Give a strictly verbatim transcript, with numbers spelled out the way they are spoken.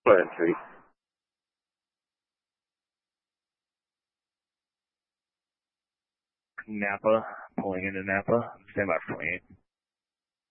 Pleasant Street. Napa, pulling into Napa. Stand by for twenty-eight.